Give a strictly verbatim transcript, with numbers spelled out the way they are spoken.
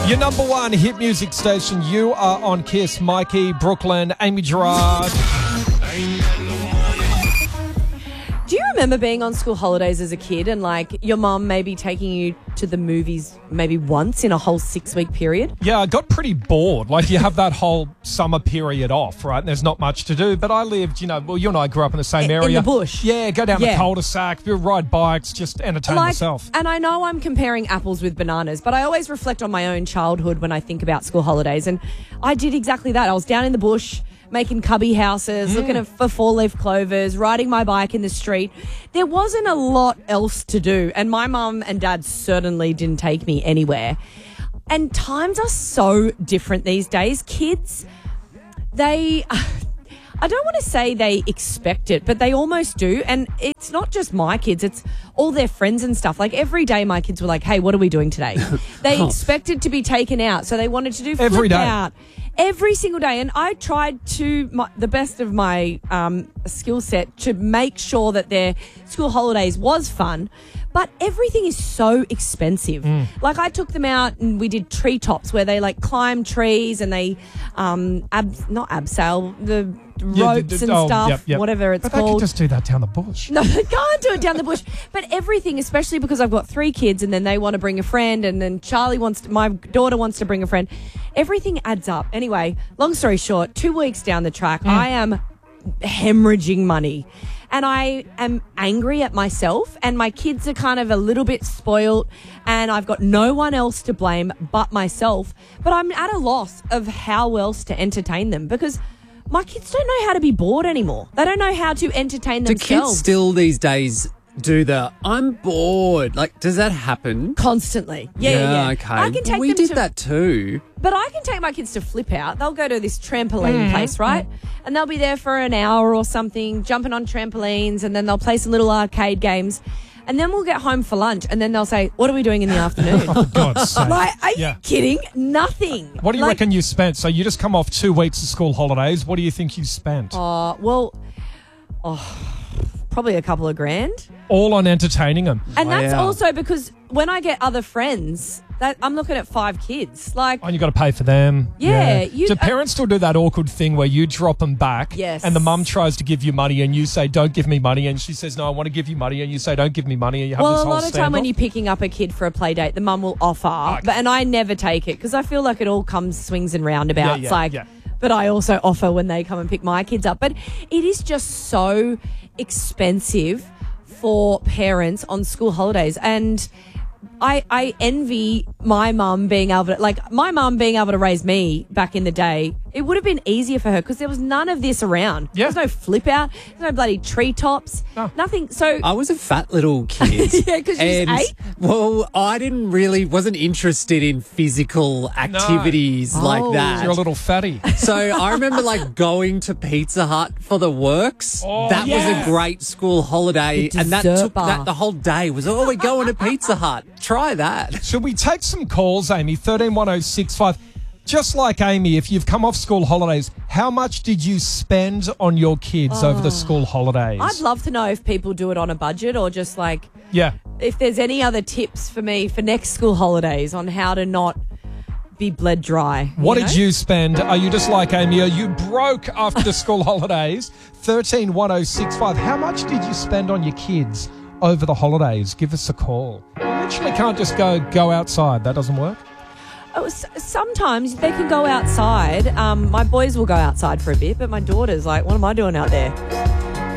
Your number one hit music station. You are on Kiss. Mikey, Brooklyn, Amy Gerard. Do you remember being on school holidays as a kid and, like, your mum maybe taking you to the movies maybe once in a whole six-week period? Yeah, I got pretty bored. Like, you have that whole summer period off, right? And there's not much to do. But I lived, you know, well, you and I grew up in the same area. In the bush. Yeah, go down Yeah. the cul-de-sac, ride bikes, just entertain Like, myself. and I know I'm comparing apples with bananas, but I always reflect on my own childhood when I think about school holidays. And I did exactly that. I was down in the bush, making cubby houses, mm. looking at, for four-leaf clovers, riding my bike in the street. There wasn't a lot else to do, and my mum and dad certainly didn't take me anywhere. And times are so different these days. Kids, they... I don't want to say they expect it, but they almost do. And it's not just my kids, it's all their friends and stuff. Like, every day my kids were like, hey, what are we doing today? They expected to be taken out, so they wanted to do flip Every day. out. Every single day. And I tried to, my, the best of my um, skill set, to make sure that their school holidays was fun. But everything is so expensive. Mm. Like, I took them out and we did treetops where they, like, climb trees and they, um, ab, not abseil, the Yeah, ropes d- d- and oh, stuff, yep, yep. whatever it's but they called. could just do that down the bush. No, they can't do it down the bush. But everything, especially because I've got three kids and then they want to bring a friend and then Charlie wants to, my daughter wants to bring a friend. Everything adds up. Anyway, long story short, two weeks down the track, mm. I am hemorrhaging money. And I am angry at myself, and my kids are kind of a little bit spoiled, and I've got no one else to blame but myself. But I'm at a loss of how else to entertain them, because my kids don't know how to be bored anymore. They don't know how to entertain Do themselves. kids still these days do the I'm bored? Like, does that happen? Constantly. Yeah, yeah, yeah. Okay. I can take we them did to, that too. But I can take my kids to Flip Out. They'll go to this trampoline Mm. place, right? And they'll be there for an hour or something, jumping on trampolines, and then they'll play some little arcade games. And then we'll get home for lunch, and then they'll say, what are we doing in the afternoon? For God's sake. Like, are Yeah. you kidding? Nothing. What do you Like, reckon you spent? So you just come off two weeks of school holidays. What do you think you spent? Uh, well, oh, probably a couple of grand. All on entertaining them. And that's Wow. also because when I get other friends, that I'm looking at five kids. Like, Oh, you got to pay for them. Yeah, you- do parents still do that awkward thing where you drop them back? Yes. And the mum tries to give you money, and you say, "Don't give me money," and she says, "No, I want to give you money," and you say, "Don't give me money," and you have well, this a whole lot of time when standoff? you're picking up a kid for a play date, the mum will offer, Okay. but and I never take it because I feel like it all comes swings and roundabouts. Yeah, yeah, like, yeah. but I also offer when they come and pick my kids up. But it is just so expensive for parents on school holidays, and I, I envy my mum being able to, like, my mum being able to raise me back in the day. It would have been easier for her because there was none of this around. Yeah. There's no flip out. There's no bloody treetops. No. Nothing. So, I was a fat little kid. Yeah, 'cause you just And, ate? Well, I didn't really, wasn't interested in physical activities like Oh. that. You're a little fatty. So I remember like going to Pizza Hut for the works. Oh, that yeah. was a great school holiday. The And that dessert took bar. that the whole day was, oh, we're going to Pizza Hut. Try that. Should we take some calls, Amy? thirteen one oh six five. Just like Amy, if you've come off school holidays, how much did you spend on your kids over the school holidays? I'd love to know if people do it on a budget or just like Yeah. if there's any other tips for me for next school holidays on how to not be bled dry. What know? did you spend? Are you just like Amy? Are you broke after the school holidays? thirteen one oh six five. How much did you spend on your kids over the holidays? Give us a call. You literally can't just go go outside. That doesn't work. Oh, s- sometimes they can go outside. Um, my boys will go outside for a bit, but my daughter's like, what am I doing out there?